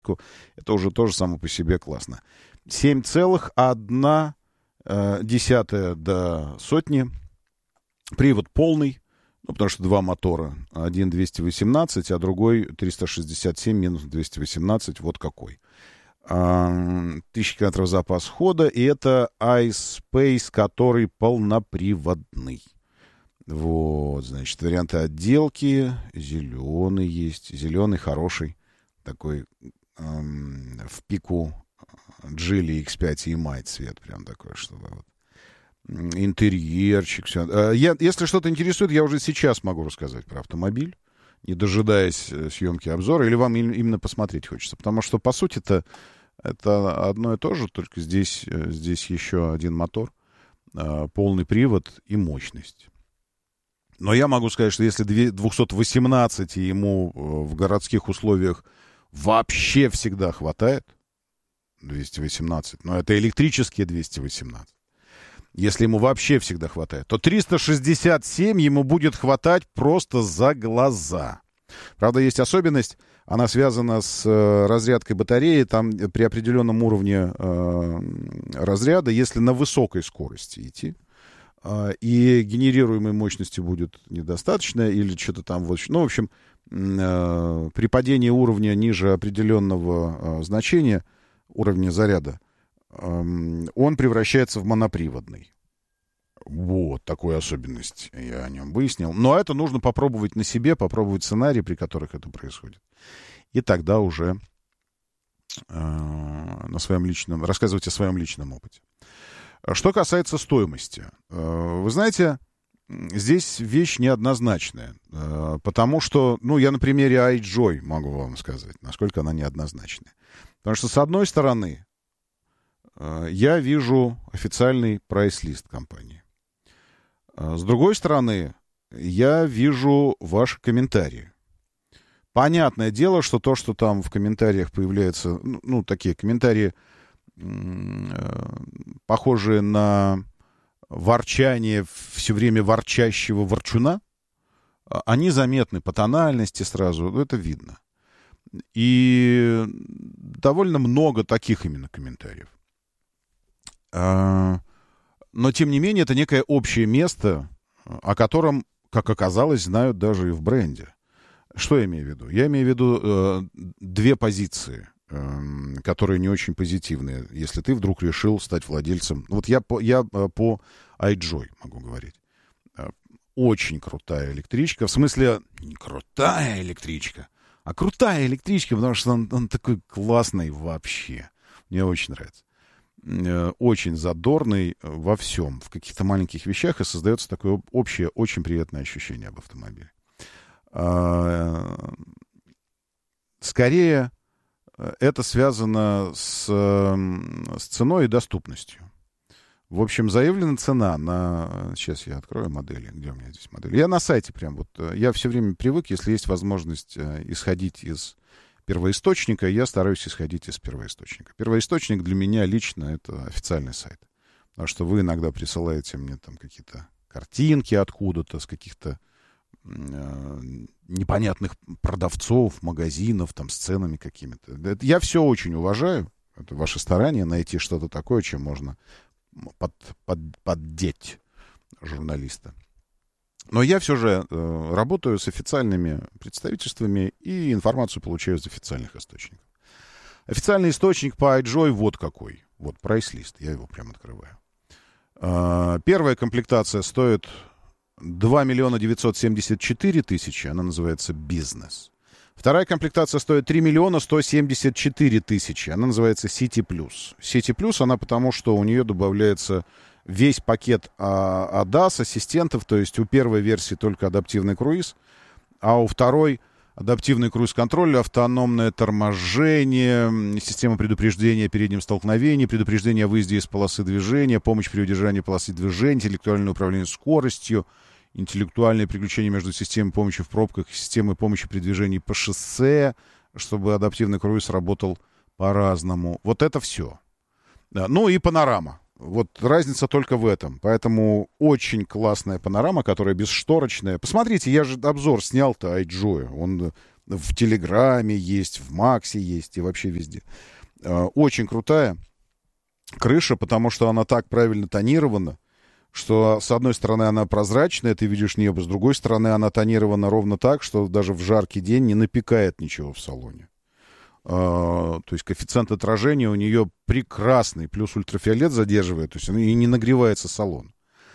Это уже тоже само по себе классно. 7,1 до сотни. Привод полный. Ну, потому что два мотора. Один 218, а другой 367 минус 218. Вот какой. 1000 километров запас хода. И это iSpace, который полноприводный. Вот, значит, варианты отделки. Зеленый есть. Зеленый, хороший. Такой в пику Geely X5 и E-Mate цвет. Прям такой, чтобы вот. Интерьерчик, все. Если что-то интересует, я уже сейчас могу рассказать про автомобиль, не дожидаясь съемки обзора, или вам именно посмотреть хочется. Потому что, по сути, это одно и то же, только здесь еще один мотор, полный привод и мощность. Но я могу сказать, что если 218 ему в городских условиях вообще всегда хватает, 218, но это электрические 218, если ему вообще всегда хватает, то 367 ему будет хватать просто за глаза. Правда, есть особенность, она связана с разрядкой батареи. Там при определенном уровне разряда, если на высокой скорости идти, и генерируемой мощности будет недостаточно, или что-то там... Ну, в общем, при падении уровня ниже определенного значения, уровня заряда, он превращается в моноприводный. Вот такую особенность я о нем выяснил. Но это нужно попробовать на себе, попробовать сценарии, при которых это происходит. И тогда уже рассказывать о своем личном опыте. Что касается стоимости. Вы знаете, здесь вещь неоднозначная. Потому что, я на примере iJoy могу вам сказать, насколько она неоднозначная. Потому что, с одной стороны, я вижу официальный прайс-лист компании. С другой стороны, я вижу ваши комментарии. Понятное дело, что то, что там в комментариях появляются, такие комментарии, похожие на ворчание все время ворчащего ворчуна, они заметны по тональности сразу, это видно. И довольно много таких именно комментариев. Но, тем не менее, это некое общее место, о котором, как оказалось, знают даже и в бренде. Что я имею в виду? Я имею в виду две позиции, которые не очень позитивные, если ты вдруг решил стать владельцем. Вот я по iJoy могу говорить. Очень крутая электричка. В смысле, не крутая электричка, а крутая электричка, потому что он такой классный вообще. Мне очень нравится. Очень задорный во всем, в каких-то маленьких вещах, и создается такое общее, очень приятное ощущение об автомобиле. Скорее, это связано с ценой и доступностью. В общем, заявлена цена на... Сейчас я открою модели. Где у меня здесь модели? Я на сайте прям вот... Я все время привык, если есть возможность исходить из первоисточника, я стараюсь исходить из первоисточника. Первоисточник для меня лично — это официальный сайт. Потому что вы иногда присылаете мне там какие-то картинки откуда-то, с каких-то непонятных продавцов, магазинов, там, с ценами какими-то. Это я все очень уважаю. Это ваше старание найти что-то такое, чем можно поддеть журналиста. Но я все же работаю с официальными представительствами и информацию получаю из официальных источников. Официальный источник по iJoy вот какой. Вот прайс-лист, я его прям открываю. Первая комплектация стоит 2 974 000, она называется «Бизнес». Вторая комплектация стоит 3 174 000, она называется «City Plus». «City Plus» она потому, что у нее добавляется весь пакет ADAS, ассистентов, то есть у первой версии только адаптивный круиз, а у второй адаптивный круиз-контроль, автономное торможение, система предупреждения о переднем столкновении, предупреждение о выезде из полосы движения, помощь при удержании полосы движения, интеллектуальное управление скоростью, интеллектуальное переключение между системой помощи в пробках и системой помощи при движении по шоссе, чтобы адаптивный круиз работал по-разному. Вот это все. Ну и панорама. Вот разница только в этом. Поэтому очень классная панорама, которая бесшторочная. Посмотрите, я же обзор снял-то iJoy. Он в Телеграме есть, в Максе есть и вообще везде. Очень крутая крыша, потому что она так правильно тонирована, что с одной стороны она прозрачная, ты видишь небо, с другой стороны она тонирована ровно так, что даже в жаркий день не напекает ничего в салоне. То есть коэффициент отражения у нее прекрасный, плюс ультрафиолет задерживает, то есть и не нагревается салон.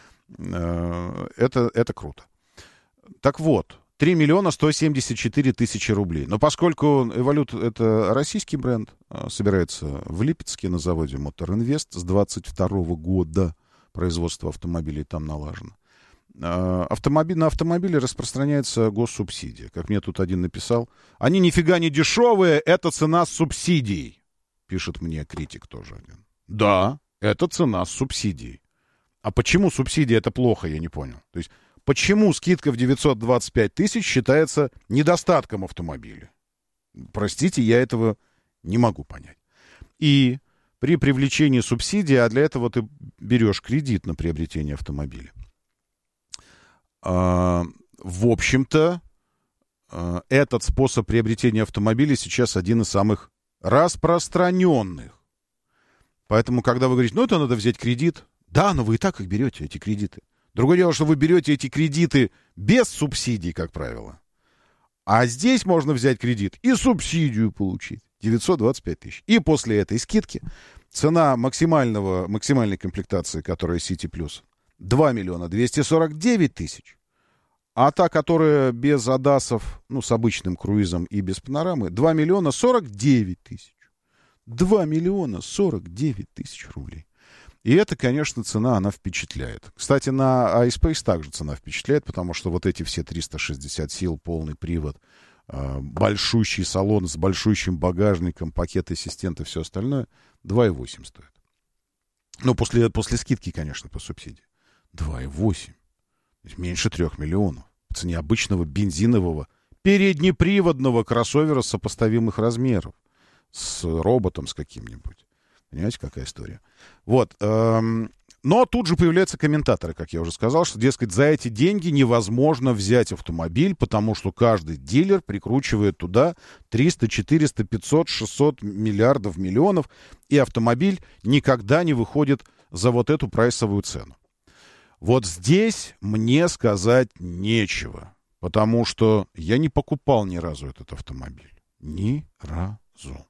Это круто. Так вот, 3 миллиона 174 тысячи рублей. Но поскольку Эволют — это российский бренд, собирается в Липецке на заводе Моторинвест с 22 года, производство автомобилей там налажено. На автомобили распространяется госсубсидия. Как мне тут один написал, они нифига не дешевые, это цена с субсидией. Пишет мне критик тоже один. Да, это цена с субсидией. А почему субсидия — это плохо, я не понял. То есть почему скидка в 925 тысяч считается недостатком автомобиля? Простите, я этого не могу понять. И при привлечении субсидии, а для этого ты берешь кредит на приобретение автомобиля. В общем-то, этот способ приобретения автомобиля сейчас один из самых распространенных. Поэтому, когда вы говорите, ну, это надо взять кредит. Да, но вы и так их берете, эти кредиты. Другое дело, что вы берете эти кредиты без субсидий, как правило. А здесь можно взять кредит и субсидию получить. 925 тысяч. И после этой скидки цена максимальной комплектации, которая City Plus, 2 миллиона 249 тысяч. А та, которая без адасов, ну, с обычным круизом и без панорамы, 2 миллиона 49 тысяч. 2 миллиона 49 тысяч рублей. И это, конечно, цена, она впечатляет. Кстати, на iSpace также цена впечатляет, потому что вот эти все 360 сил, полный привод, большущий салон с большущим багажником, пакет ассистента и все остальное, 2,8 стоит. Ну, после скидки, конечно, по субсидии. 2,8. Меньше 3 миллионов. По цене обычного бензинового переднеприводного кроссовера сопоставимых размеров. С роботом с каким-нибудь. Понимаете, какая история? Вот. Но тут же появляются комментаторы, как я уже сказал, что, дескать, за эти деньги невозможно взять автомобиль, потому что каждый дилер прикручивает туда 300, 400, 500, 600 миллиардов, миллионов, и автомобиль никогда не выходит за вот эту прайсовую цену. Вот здесь мне сказать нечего, потому что я не покупал ни разу этот автомобиль. Ни разу.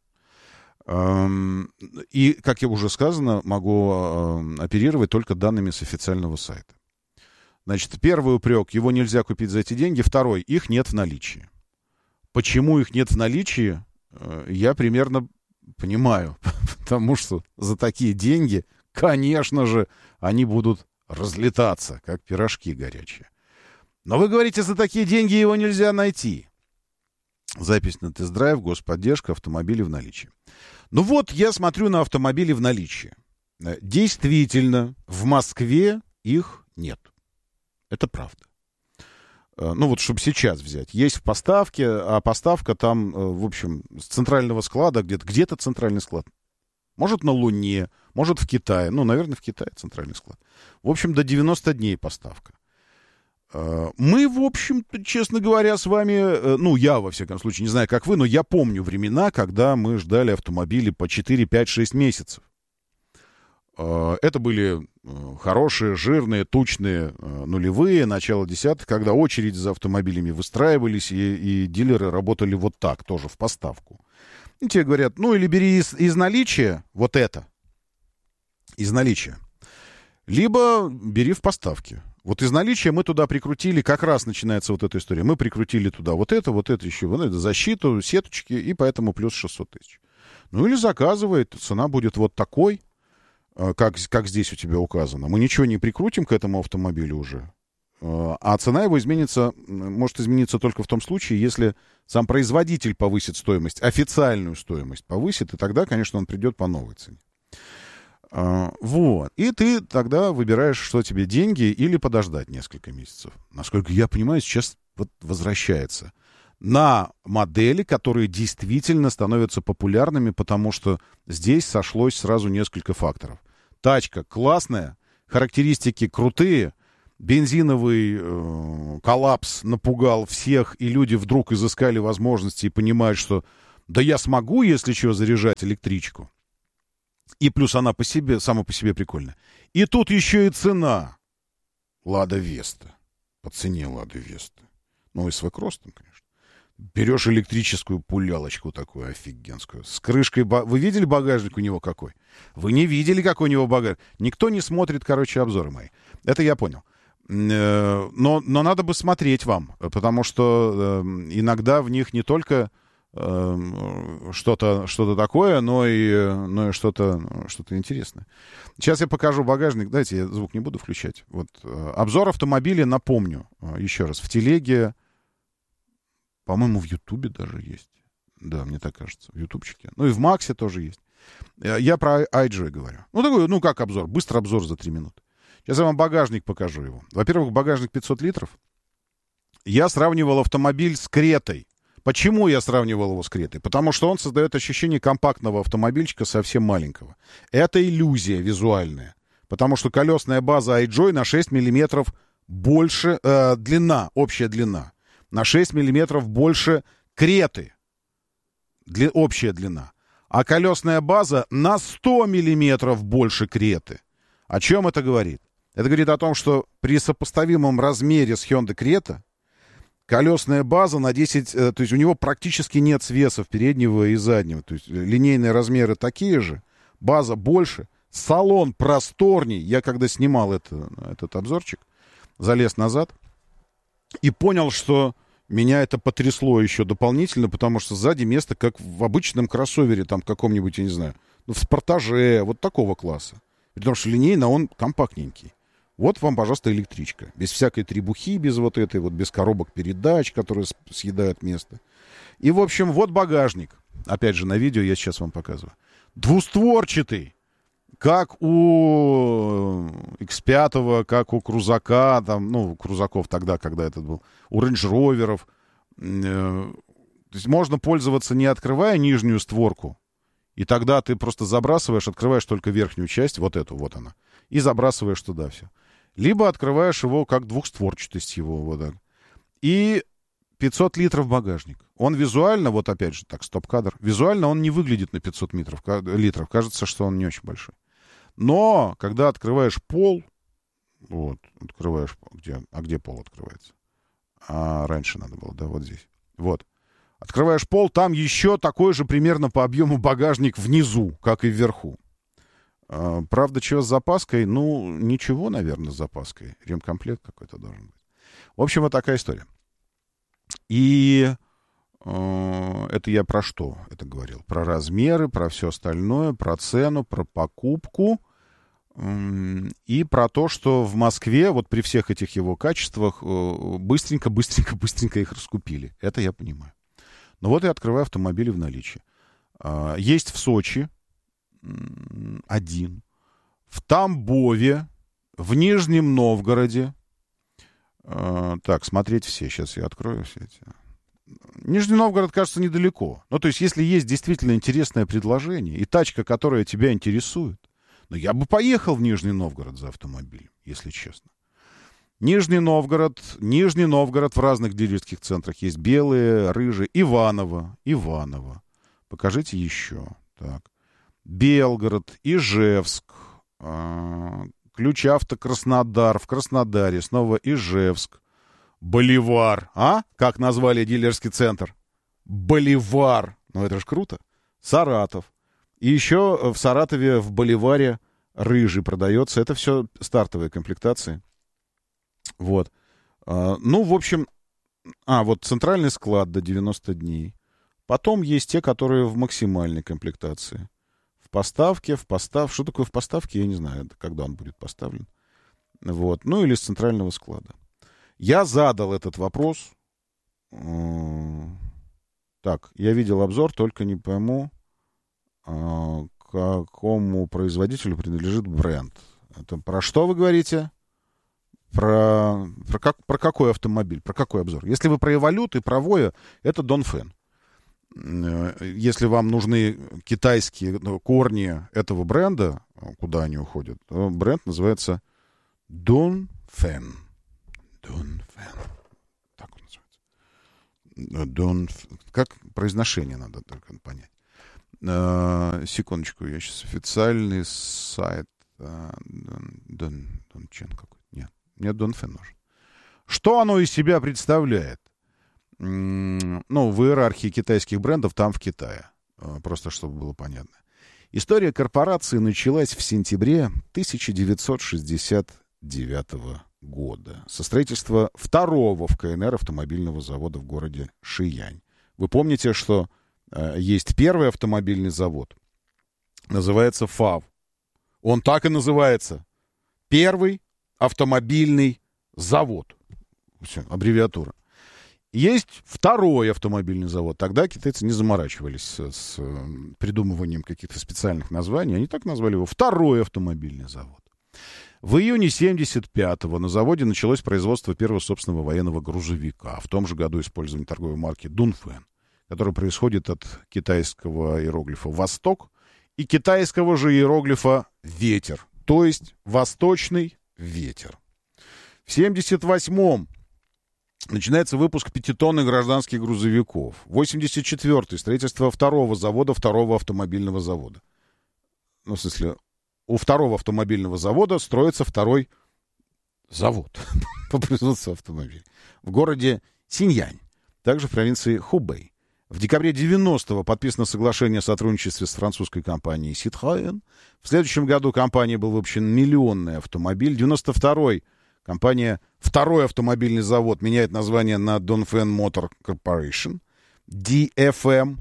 И, как я уже сказано, могу оперировать только данными с официального сайта. Значит, первый упрек, его нельзя купить за эти деньги. Второй, их нет в наличии. Почему их нет в наличии, я примерно понимаю. Потому что за такие деньги, конечно же, они будут разлетаться, как пирожки горячие. Но вы говорите, за такие деньги его нельзя найти. Запись на тест-драйв, господдержка, автомобили в наличии. Ну вот, я смотрю на автомобили в наличии. Действительно, в Москве их нет. Это правда. Ну вот, чтобы сейчас взять. Есть в поставке, а поставка там, в общем, с центрального склада, где-то центральный склад. Может, на Луне, может, в Китае. Ну, наверное, в Китае центральный склад. В общем, до 90 дней поставка. Мы, в общем-то, честно говоря, с вами, ну, я, во всяком случае, не знаю, как вы, но я помню времена, когда мы ждали автомобили по 4, 5, 6 месяцев. Это были хорошие, жирные, тучные нулевые, начало десятых, когда очереди за автомобилями выстраивались, и дилеры работали вот так, тоже в поставку. И тебе говорят, ну, или бери из наличия вот это, из наличия, либо бери в поставке. Вот из наличия мы туда прикрутили, как раз начинается вот эта история. Мы прикрутили туда вот это еще, вот это, защиту, сеточки, и поэтому плюс 600 тысяч. Ну или заказывает, цена будет вот такой, как здесь у тебя указано. Мы ничего не прикрутим к этому автомобилю уже. А цена его может измениться только в том случае, если сам производитель повысит стоимость, официальную стоимость повысит, и тогда, конечно, он придет по новой цене. Вот. И ты тогда выбираешь, что тебе, деньги или подождать несколько месяцев. Насколько я понимаю, сейчас вот возвращается на модели, которые действительно становятся популярными, потому что здесь сошлось сразу несколько факторов. Тачка классная, характеристики крутые, бензиновый коллапс напугал всех, и люди вдруг изыскали возможности и понимают, что да я смогу, если что, заряжать электричку. И плюс она сама по себе прикольная. И тут еще и цена. Лада Веста. По цене Лады Веста. Ну, и с выкростом, конечно. Берешь электрическую пулялочку такую офигенскую. С крышкой. Вы видели багажник у него какой? Вы не видели, какой у него багажник? Никто не смотрит, короче, обзоры мои. Это я понял. Но надо бы смотреть вам. Потому что иногда в них не только что-то такое, но и что-то интересное. Сейчас я покажу багажник. Дайте, я звук не буду включать. Вот обзор автомобиля, напомню, еще раз, в телеге, по-моему, в Ютубе даже есть. Да, мне так кажется, в Ютубчике. Ну и в Максе тоже есть. Я про iJoy говорю. Ну, такой, как обзор, быстрый обзор за 3 минуты. Сейчас я вам багажник покажу его. Во-первых, багажник 500 литров. Я сравнивал автомобиль с Кретой. Почему я сравнивал его с Кретой? Потому что он создает ощущение компактного автомобильчика совсем маленького. Это иллюзия визуальная. Потому что колесная база iJoy на 6 миллиметров больше, общая длина. На 6 миллиметров больше Креты. Общая длина. А колесная база на 100 миллиметров больше Креты. О чем это говорит? Это говорит о том, что при сопоставимом размере с Hyundai Creta колесная база на 10... То есть у него практически нет свесов переднего и заднего. То есть линейные размеры такие же, база больше, салон просторней. Я когда снимал этот обзорчик, залез назад и понял, что меня это потрясло еще дополнительно, потому что сзади место, как в обычном кроссовере, там каком-нибудь, я не знаю, в Спортаже, вот такого класса. Потому что линейно он компактненький. Вот вам, пожалуйста, электричка. Без всякой требухи, без вот этой вот, без коробок передач, которые съедают место. И, в общем, вот багажник. Опять же, на видео я сейчас вам показываю. Двустворчатый. Как у X5, как у Крузака, там, ну, Крузаков тогда, когда этот был, у рейндж-роверов. То есть можно пользоваться, не открывая нижнюю створку, и тогда ты просто забрасываешь, открываешь только верхнюю часть, вот эту, вот она, и забрасываешь туда все. Либо открываешь его как двухстворчатость его, вот так. И 500 литров багажник. Он визуально, вот опять же, так, стоп-кадр, визуально он не выглядит на 500 литров. Кажется, что он не очень большой. Но, когда открываешь пол, вот, открываешь, где пол открывается? Раньше надо было, да, вот здесь. Вот. Открываешь пол, там еще такой же примерно по объему багажник внизу, как и вверху. Правда, чего с запаской? Ну, ничего, наверное, с запаской. Ремкомплект какой-то должен быть. В общем, вот такая история. И это я про что это говорил? Про размеры, про все остальное, про цену, про покупку и про то, что в Москве вот при всех этих его качествах быстренько их раскупили. Это я понимаю. Но вот я открываю автомобили в наличии. Есть в Сочи один, в Тамбове, в Нижнем Новгороде. Так, смотреть все. Сейчас я открою все эти. Нижний Новгород, кажется, недалеко. Ну, то есть, если есть действительно интересное предложение и тачка, которая тебя интересует, ну, я бы поехал в Нижний Новгород за автомобилем, если честно. Нижний Новгород в разных дилерских центрах есть. Белые, рыжие. Иваново. Покажите еще. Так. Белгород, Ижевск, Ключ-Авто, Краснодар, в Краснодаре, снова Ижевск, Боливар, как назвали дилерский центр? Боливар, ну это же круто, Саратов. И еще в Саратове, в Боливаре рыжий продается, это все стартовые комплектации. Вот. Ну, в общем, вот центральный склад до 90 дней. Потом есть те, которые в максимальной комплектации. В поставке. Что такое в поставке, я не знаю, когда он будет поставлен. Вот. Ну, или с центрального склада. Я задал этот вопрос. Так, я видел обзор, только не пойму, какому производителю принадлежит бренд. Это про что вы говорите? Про какой автомобиль? Про какой обзор? Если вы про Эволют и про Воя, это Донфэн. Если вам нужны китайские корни этого бренда, куда они уходят, то бренд называется Донфэн. Донфен. Так он называется. Как произношение надо только понять. Секундочку, я сейчас официальный сайт. Дончен какой-то. Нет, мне Донфен нужен. Что оно из себя представляет? Ну, в иерархии китайских брендов там в Китае. Просто чтобы было понятно. История корпорации началась в сентябре 1969 года со строительства второго в КНР автомобильного завода в городе Шиянь. Вы помните, что есть первый автомобильный завод, называется ФАВ. Он так и называется. Первый автомобильный завод. Все, аббревиатура. Есть второй автомобильный завод. Тогда китайцы не заморачивались с придумыванием каких-то специальных названий. Они так назвали его второй автомобильный завод. В июне 1975-го на заводе началось производство первого собственного военного грузовика. В том же году использование торговой марки Дунфэн, которая происходит от китайского иероглифа «Восток» и китайского же иероглифа «Ветер», то есть «Восточный ветер». В 1978-м начинается выпуск 5-тонных гражданских грузовиков. 1984-й строительство второго завода, второго автомобильного завода. Ну, в смысле, у второго автомобильного завода строится второй завод по производству автомобилей. В городе Синьянь, также в провинции Хубэй. В декабре 90-го подписано соглашение о сотрудничестве с французской компанией Citroën. В следующем году компании был выпущен миллионный автомобиль. 92-й компания «Второй автомобильный завод» меняет название на Dongfeng Motor Corporation, DFM.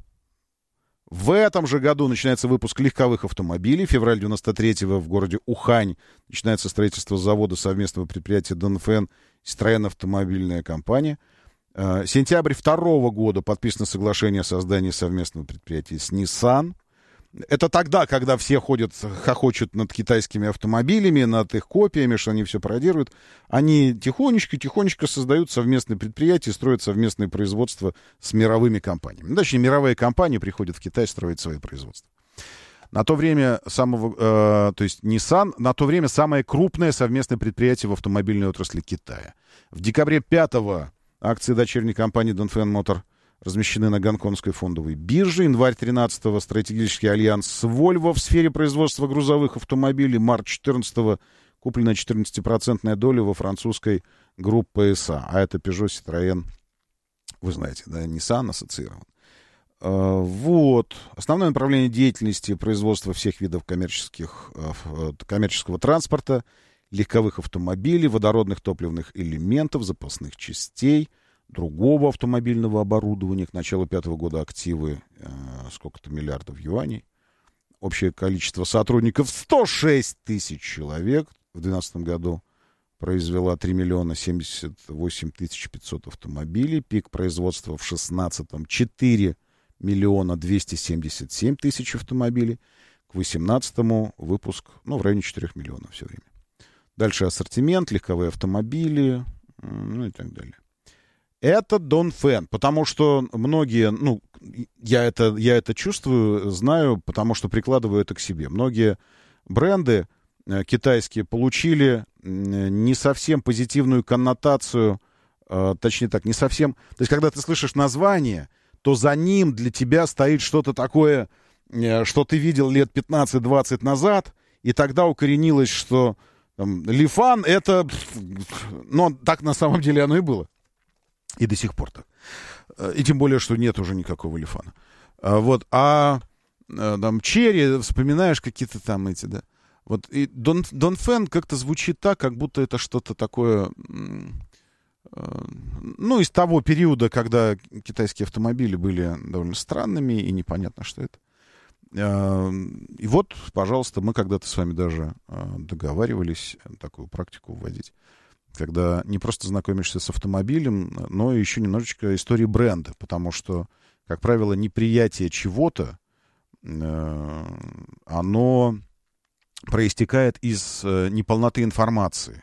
В этом же году начинается выпуск легковых автомобилей. Февраль 93-го в городе Ухань начинается строительство завода совместного предприятия Dongfeng и Citroën автомобильная компания. Сентябрь 2 года подписано соглашение о создании совместного предприятия с Nissan. Это тогда, когда все ходят, хохочут над китайскими автомобилями, над их копиями, что они все пародируют. Они тихонечко создают совместные предприятия, строят совместное производство с мировыми компаниями. Ну, точнее, мировые компании приходят в Китай строить свои производства. На то время то есть Nissan, на то время самое крупное совместное предприятие в автомобильной отрасли Китая. В декабре 5-го акции дочерней компании Dongfeng Motor размещены на Гонконгской фондовой бирже. Январь 13-го стратегический альянс с Volvo в сфере производства грузовых автомобилей. Март 14-го куплена 14% доля во французской группе PSA. А это Peugeot, Citroën, вы знаете, да, Nissan ассоциирован. Вот. Основное направление деятельности — производства всех видов коммерческого транспорта, легковых автомобилей, водородных топливных элементов, запасных частей, другого автомобильного оборудования. К началу 5-го года активы сколько-то миллиардов юаней. Общее количество сотрудников 106 тысяч человек. В 2012 году произвела 3 миллиона 78 тысяч 500 автомобилей. Пик производства в 2016-м 4 миллиона 277 тысяч автомобилей. К 2018-му выпуск, в районе 4 миллионов все время. Дальше ассортимент, легковые автомобили, и так далее. Это Dongfeng, потому что многие, я это чувствую, знаю, потому что прикладываю это к себе. Многие бренды китайские получили не совсем позитивную коннотацию, точнее так, не совсем... То есть, когда ты слышишь название, то за ним для тебя стоит что-то такое, что ты видел лет 15-20 назад, и тогда укоренилось, что Лифан — это... так на самом деле оно и было. И до сих пор так. И тем более, что нет уже никакого Лифана. Черри, вспоминаешь какие-то там эти, да. Вот, и Dongfeng как-то звучит так, как будто это что-то такое, из того периода, когда китайские автомобили были довольно странными, и непонятно, что это. И вот, пожалуйста, мы когда-то с вами даже договаривались такую практику вводить, когда не просто знакомишься с автомобилем, но еще немножечко истории бренда, потому что, как правило, неприятие чего-то, оно проистекает из неполноты информации,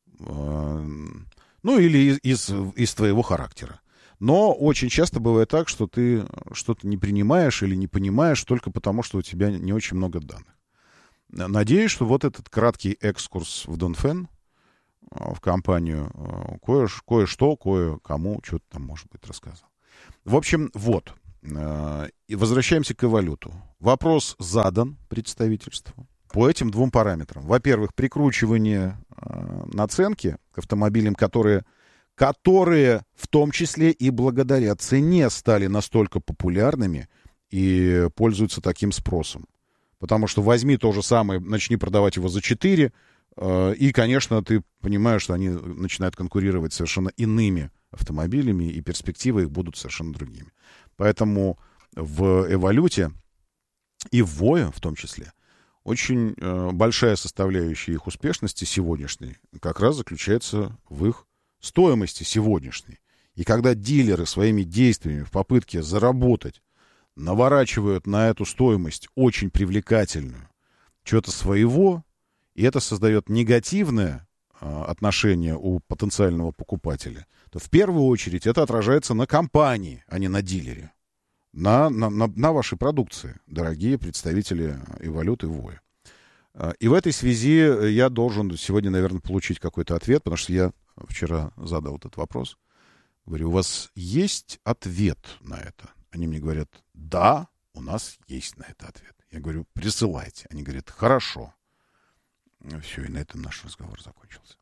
или из твоего характера. Но очень часто бывает так, что ты что-то не принимаешь или не понимаешь только потому, что у тебя не очень много данных. Надеюсь, что вот этот краткий экскурс в Dongfeng в компанию, кое-что, кое-кому что-то там, может быть, рассказал. В общем, вот. И возвращаемся к Эволюту. Вопрос задан представительству по этим двум параметрам. Во-первых, прикручивание наценки к автомобилям, которые в том числе и благодаря цене стали настолько популярными и пользуются таким спросом. Потому что возьми то же самое, начни продавать его за 4, и, конечно, ты понимаешь, что они начинают конкурировать совершенно иными автомобилями, и перспективы их будут совершенно другими. Поэтому в Эволюте и в Вое в том числе очень большая составляющая их успешности сегодняшней как раз заключается в их стоимости сегодняшней. И когда дилеры своими действиями в попытке заработать наворачивают на эту стоимость очень привлекательную что-то своего, и это создает негативное отношение у потенциального покупателя, то в первую очередь это отражается на компании, а не на дилере. На вашей продукции, дорогие представители Эволют и Воя. И в этой связи я должен сегодня, наверное, получить какой-то ответ, потому что я вчера задал этот вопрос. Говорю, у вас есть ответ на это? Они мне говорят, да, у нас есть на это ответ. Я говорю, присылайте. Они говорят, хорошо. Все, и на этом наш разговор закончился.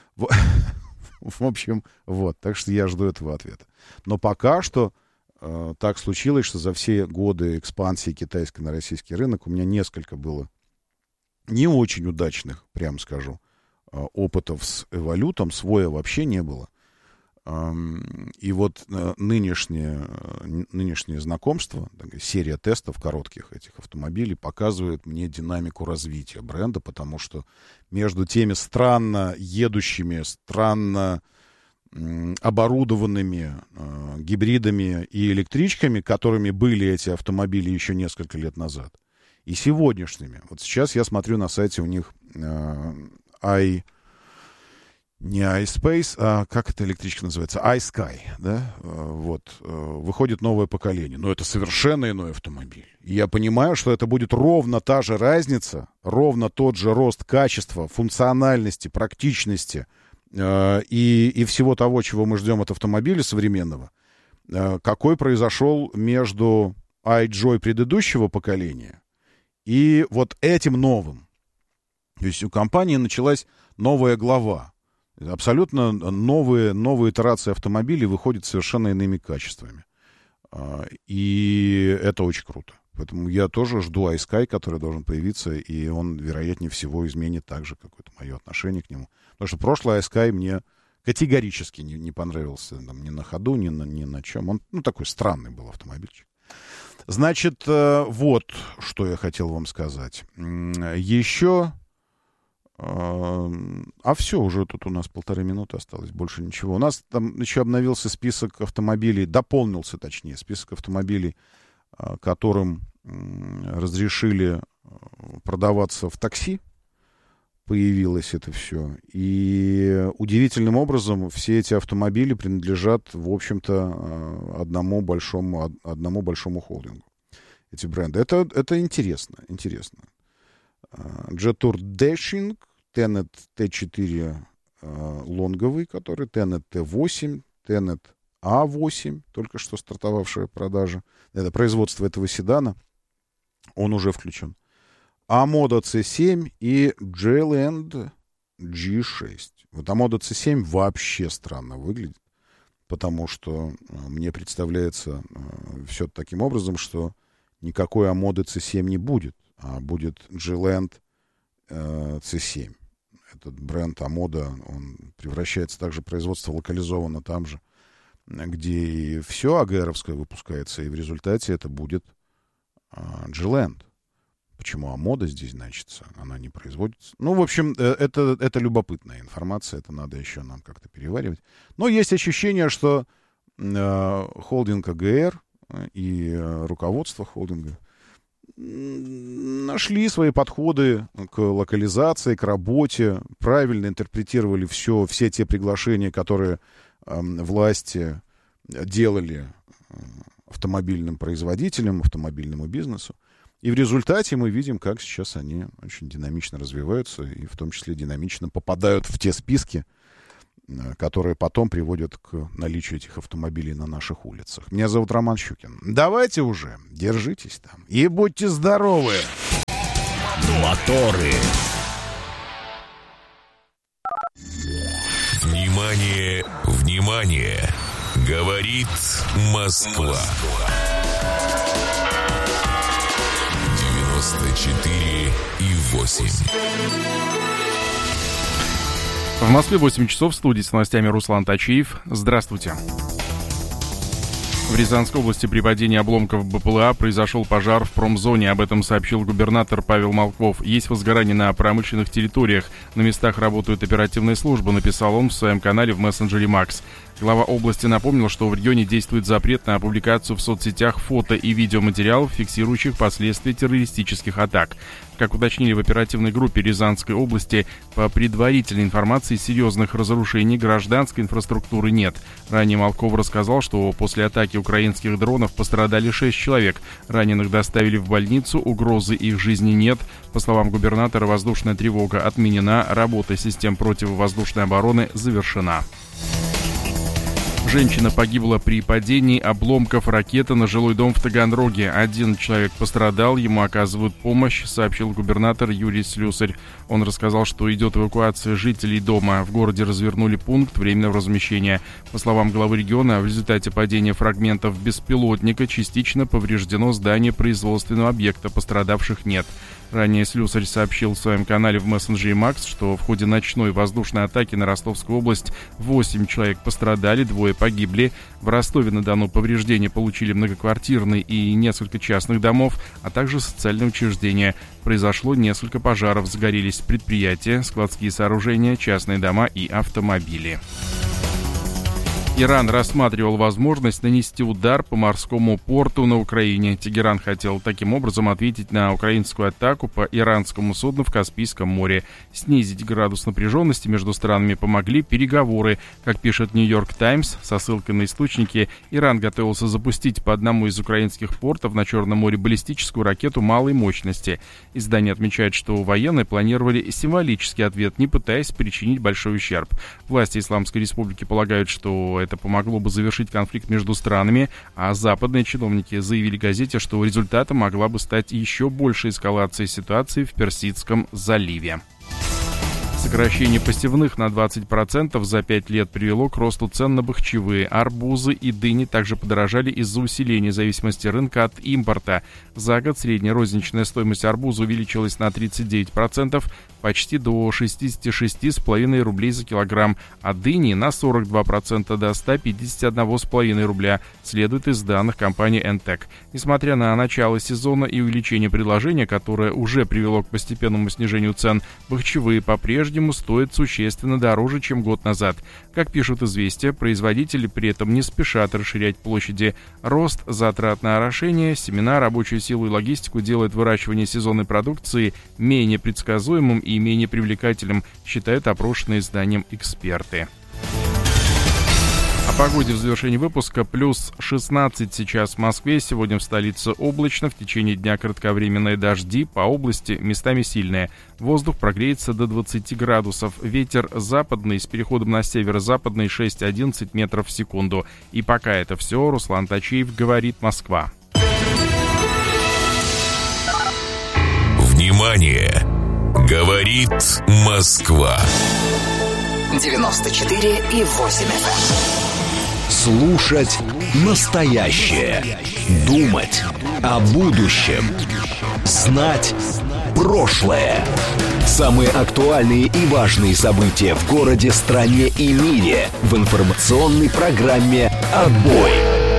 В общем, вот. Так что я жду этого ответа. Но пока что так случилось, что за все годы экспансии китайской на российский рынок у меня несколько было не очень удачных, прямо скажу, опытов с Эволютом. Своя вообще не было. И вот нынешнее знакомство, серия тестов коротких этих автомобилей показывает мне динамику развития бренда, потому что между теми странно едущими, странно оборудованными гибридами и электричками, которыми были эти автомобили еще несколько лет назад, и сегодняшними. Вот сейчас я смотрю на сайте у них не iSpace, а как эта электричка называется? iSky, да? Вот. Выходит новое поколение. Но это совершенно иной автомобиль. И я понимаю, что это будет ровно та же разница, ровно тот же рост качества, функциональности, практичности и всего того, чего мы ждем от автомобиля современного, какой произошел между iJoy предыдущего поколения и вот этим новым. То есть у компании началась новая глава. Абсолютно новые итерации автомобилей выходят совершенно иными качествами. И это очень круто. Поэтому я тоже жду iSky, который должен появиться, и он, вероятнее всего, изменит также какое-то мое отношение к нему. Потому что прошлый iSky мне категорически не понравился там, ни на ходу, ни на чем. Он такой странный был автомобильчик. Значит, вот что я хотел вам сказать. Еще... А все, уже тут у нас 1,5 минуты осталось, больше ничего. У нас там еще обновился список автомобилей, дополнился, точнее, список автомобилей, которым разрешили продаваться в такси. Появилось это все. И удивительным образом все эти автомобили принадлежат, в общем-то, одному большому холдингу. Эти бренды. Это интересно. Jetour Dashing, Tenet T4 лонговый, который Tenet T8, Tenet A8, только что стартовавшая продажа. Это производство этого седана. Он уже включен. Amoda C7 и J-Land G6. Вот Amoda C7 вообще странно выглядит, потому что мне представляется все таким образом, что никакой Amoda C7 не будет, а будет J-Land C7. Этот бренд Amoda, он превращается также, производство локализовано там же, где и все АГРовское выпускается, и в результате это будет J-Land. Почему Amoda здесь значится? Она не производится. Ну, в общем, это любопытная информация, это надо еще нам как-то переваривать. Но есть ощущение, что холдинг АГР и руководство холдинга нашли свои подходы к локализации, к работе, правильно интерпретировали все те приглашения, которые власти делали автомобильным производителям, автомобильному бизнесу. И в результате мы видим, как сейчас они очень динамично развиваются и в том числе динамично попадают в те списки, которые потом приводят к наличию этих автомобилей на наших улицах. Меня зовут Роман Щукин. Давайте уже, держитесь там и будьте здоровы! Моторы. Внимание, внимание! Говорит Москва. 94,8. В Москве 8 часов, в студии с новостями Руслан Тачиев. Здравствуйте. В Рязанской области при падении обломков БПЛА произошел пожар в промзоне. Об этом сообщил губернатор Павел Молков. Есть возгорание на промышленных территориях. На местах работают оперативные службы, написал он в своем канале в мессенджере Макс. Глава области напомнил, что в регионе действует запрет на публикацию в соцсетях фото и видеоматериалов, фиксирующих последствия террористических атак. Как уточнили в оперативной группе Рязанской области, по предварительной информации серьезных разрушений гражданской инфраструктуры нет. Ранее Молков рассказал, что после атаки украинских дронов пострадали 6 человек. Раненых доставили в больницу, угрозы их жизни нет. По словам губернатора, воздушная тревога отменена, работа систем противовоздушной обороны завершена. Женщина погибла при падении обломков ракеты на жилой дом в Таганроге. 1 человек пострадал, ему оказывают помощь, сообщил губернатор Юрий Слюсарь. Он рассказал, что идет эвакуация жителей дома. В городе развернули пункт временного размещения. По словам главы региона, в результате падения фрагментов беспилотника частично повреждено здание производственного объекта, пострадавших нет. Ранее Слюсарь сообщил в своем канале в мессенджере Макс, что в ходе ночной воздушной атаки на Ростовскую область 8 человек пострадали, 2 погибли. В Ростове-на-Дону повреждения получили многоквартирные и несколько частных домов, а также социальные учреждения. Произошло несколько пожаров, загорелись предприятия, складские сооружения, частные дома и автомобили. Иран рассматривал возможность нанести удар по морскому порту на Украине. Тегеран хотел таким образом ответить на украинскую атаку по иранскому судну в Каспийском море. Снизить градус напряженности между странами помогли переговоры. Как пишет Нью-Йорк Таймс, со ссылкой на источники, Иран готовился запустить по одному из украинских портов на Черном море баллистическую ракету малой мощности. Издание отмечает, что военные планировали символический ответ, не пытаясь причинить большой ущерб. Власти Исламской Республики полагают, что это помогло бы завершить конфликт между странами, а западные чиновники заявили газете, что результатом могла бы стать еще большая эскалация ситуации в Персидском заливе. Сокращение посевных на 20% за 5 лет привело к росту цен на бахчевые. Арбузы и дыни также подорожали из-за усиления зависимости рынка от импорта. За год средняя розничная стоимость арбуза увеличилась на 39%, почти до 66,5 рублей за килограмм, а дыни на 42% до 151,5 рубля, следует из данных компании Энтек. Несмотря на начало сезона и увеличение предложения, которое уже привело к постепенному снижению цен, бахчевые по-прежнему стоят существенно дороже, чем год назад. Как пишут «Известия», производители при этом не спешат расширять площади. Рост затрат на орошение, семена, рабочую силу и логистику делает выращивание сезонной продукции менее предсказуемым и менее привлекательным, считают опрошенные изданием эксперты. О погоде в завершении выпуска. Плюс 16 сейчас в Москве. Сегодня в столице облачно. В течение дня кратковременные дожди. По области местами сильные. Воздух прогреется до 20 градусов. Ветер западный с переходом на северо-западный 6-11 метров в секунду. И пока это все. Руслан Тачиев, говорит Москва. Внимание! Говорит Москва. 94,8 FM. Слушать настоящее. Думать о будущем. Знать прошлое. Самые актуальные и важные события в городе, стране и мире в информационной программе «Отбой».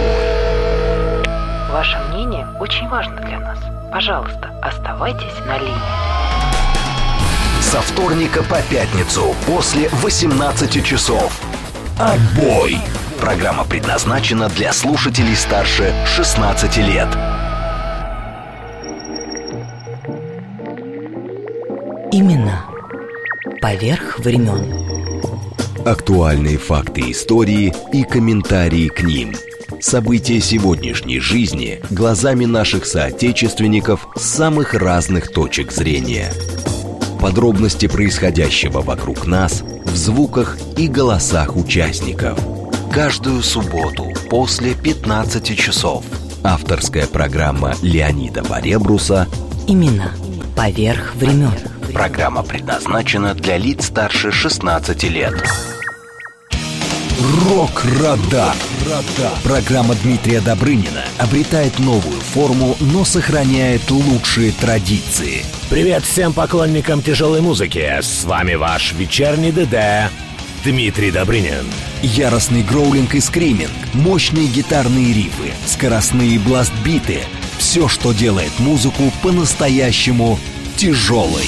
Ваше мнение очень важно для нас. Пожалуйста, оставайтесь на линии. Со вторника по пятницу после 18 часов. «Отбой». Программа предназначена для слушателей старше 16 лет. Именно поверх времен. Актуальные факты истории и комментарии к ним. События сегодняшней жизни глазами наших соотечественников с самых разных точек зрения. Подробности происходящего вокруг нас в звуках и голосах участников. Каждую субботу после 15 часов. Авторская программа Леонида Поребруса Имена поверх времен. Программа предназначена для лиц старше 16 лет. Рок-радар. Программа Дмитрия Добрынина обретает новую форму, но сохраняет лучшие традиции. Привет всем поклонникам тяжелой музыки. С вами ваш вечерний ДД Дмитрий Добрынин. Яростный гроулинг и скриминг, мощные гитарные рифы, скоростные бласт-биты. Все, что делает музыку по-настоящему тяжелой.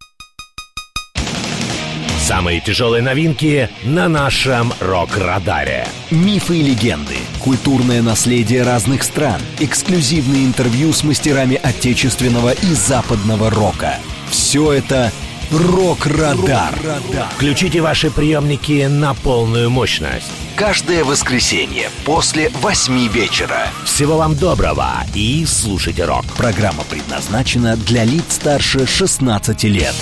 Самые тяжелые новинки на нашем рок-радаре. Мифы и легенды, культурное наследие разных стран, эксклюзивные интервью с мастерами отечественного и западного рока. Все это Рок-радар. Включите ваши приемники на полную мощность. Каждое воскресенье после 8 вечера. Всего вам доброго и слушайте рок. Программа предназначена для лиц старше 16 лет.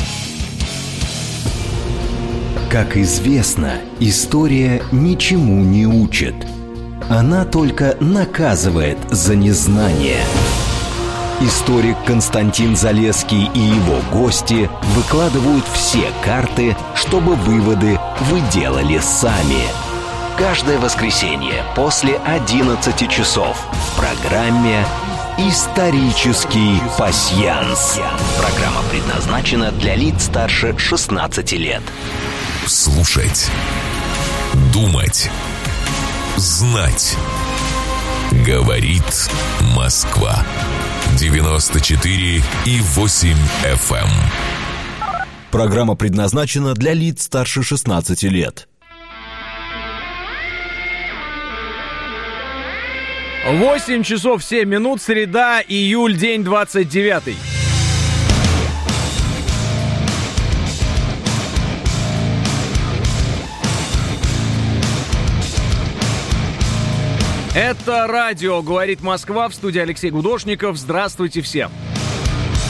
Как известно, история ничему не учит. Она только наказывает за незнание. Историк Константин Залесский и его гости выкладывают все карты, чтобы выводы вы делали сами. Каждое воскресенье после 11 часов в программе «Исторический пасьянс». Программа предназначена для лиц старше 16 лет. Слушать, думать, знать. Говорит Москва. 94,8 FM. Программа предназначена для лиц старше 16 лет. 8 часов 7 минут, среда, июль, день 29. Это радио «Говорит Москва», в студии Алексей Гудошников. Здравствуйте всем.